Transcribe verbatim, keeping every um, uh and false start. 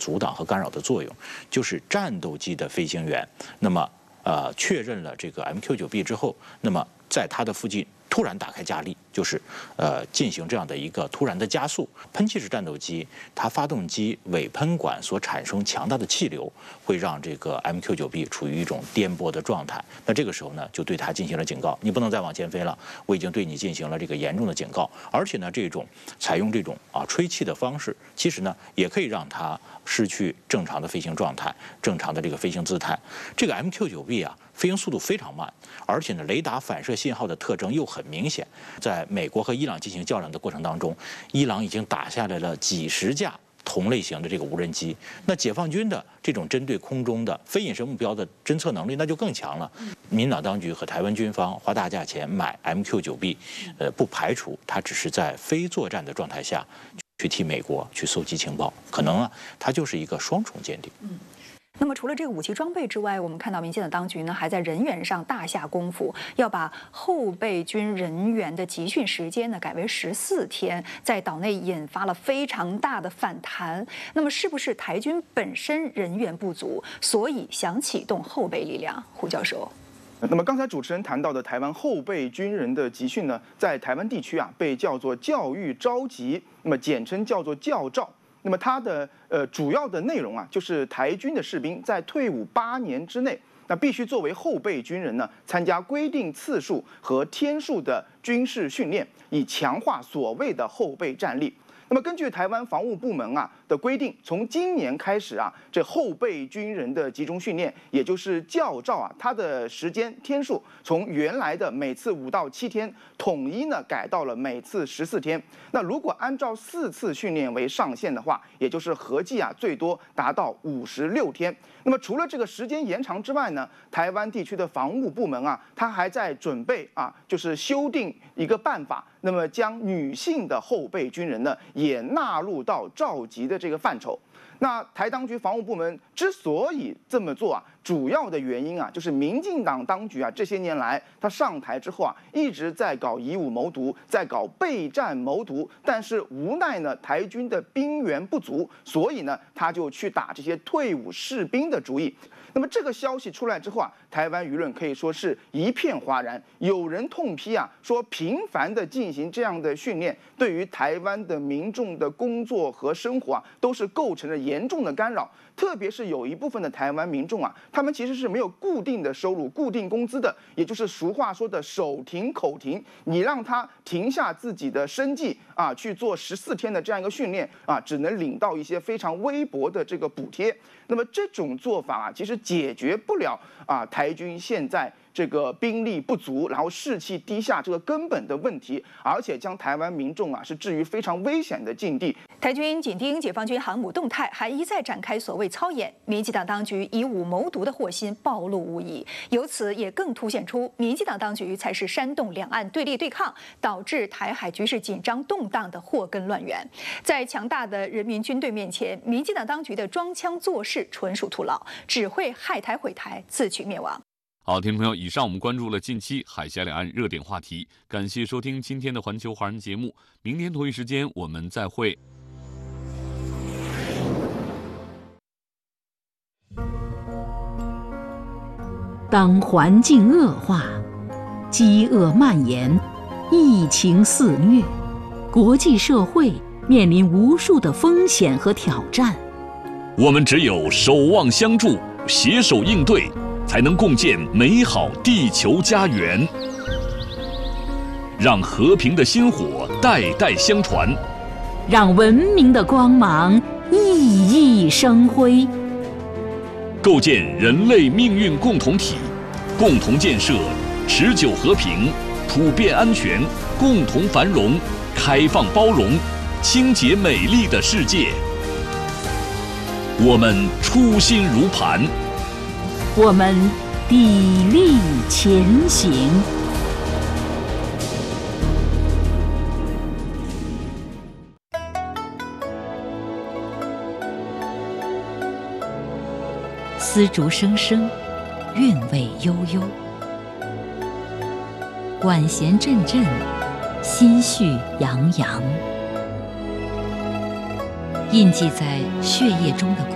阻挡和干扰的作用，就是战斗机的飞行员，那么呃确认了这个 M Q 九 B 之后，那么在它的附近突然打开加力，就是呃进行这样的一个突然的加速。喷气式战斗机它发动机尾喷管所产生强大的气流，会让这个 M Q 九 B 处于一种颠簸的状态。那这个时候呢，就对它进行了警告，你不能再往前飞了，我已经对你进行了这个严重的警告。而且呢，这种采用这种啊吹气的方式，其实呢也可以让它失去正常的飞行状态，正常的这个飞行姿态。这个 M Q 九 B 啊，飞行速度非常慢，而且呢，雷达反射信号的特征又很明显。在美国和伊朗进行较量的过程当中，伊朗已经打下来了几十架同类型的这个无人机。那解放军的这种针对空中的非隐身目标的侦测能力，那就更强了。民进党当局和台湾军方花大价钱买 M Q 九 B， 呃，不排除它只是在非作战的状态下去替美国去搜集情报，可能啊，它就是一个双重间谍。 嗯。那么除了这个武器装备之外，我们看到民进党当局呢还在人员上大下功夫，要把后备军人员的集训时间呢改为十四天，在岛内引发了非常大的反弹。那么是不是台军本身人员不足，所以想启动后备力量？胡教授。 那么刚才主持人谈到的台湾后备军人的集训呢，在台湾地区啊被叫做教育召集，那么简称叫做教召。那么它的呃主要的内容啊，就是台军的士兵在退伍八年之内，那必须作为后备军人呢，参加规定次数和天数的军事训练，以强化所谓的后备战力。那么根据台湾防务部门啊的规定，从今年开始啊，这后备军人的集中训练，也就是教召啊，它的时间天数从原来的每次五到七天，统一呢改到了每次十四天。那如果按照四次训练为上限的话，也就是合计啊最多达到五十六天。那么除了这个时间延长之外呢，台湾地区的防务部门啊，它还在准备啊，就是修订一个办法，那么将女性的后备军人呢也纳入到召集的这个范畴。那台当局防务部门之所以这么做啊，主要的原因啊，就是民进党当局啊这些年来他上台之后啊，一直在搞以武谋独，在搞备战谋独，但是无奈呢台军的兵源不足，所以呢他就去打这些退伍士兵的主意。那么这个消息出来之后啊，台湾舆论可以说是一片哗然。有人痛批啊，说频繁的进行这样的训练，对于台湾的民众的工作和生活啊，都是构成了严重的干扰。特别是有一部分的台湾民众啊，他们其实是没有固定的收入、固定工资的，也就是俗话说的手停口停。你让他停下自己的生计啊，去做十四天的这样一个训练啊，只能领到一些非常微薄的这个补贴。那么这种做法啊，其实解决不了啊台军现在这个兵力不足，然后士气低下这个根本的问题，而且将台湾民众啊是置于非常危险的境地。 台军紧盯解放军航母动态，还一再展开所谓操演，民进党当局以武谋独的祸心暴露无遗，由此也更凸显出民进党当局才是煽动两岸对立对抗，导致台海局势紧张动荡的祸根乱源。在强大的人民军队面前，民进党当局的装腔作势纯属徒劳，只会害台毁台，自取灭亡。 好，听众朋友，以上我们关注了近期海峡两岸热点话题，感谢收听今天的环球华人节目，明天同一时间我们再会。 当环境恶化，饥饿蔓延，疫情肆虐，国际社会面临无数的风险和挑战， 我们只有守望相助，携手应对，才能共建美好地球家园，让和平的薪火代代相传， 让文明的光芒熠熠生辉， 构建人类命运共同体，共同建设持久和平、普遍安全、共同繁荣、开放包容、清洁美丽的世界。我们初心如磐， 我们砥砺前行。丝竹声声，韵味悠悠；管弦阵阵，心绪洋洋。印记在血液中的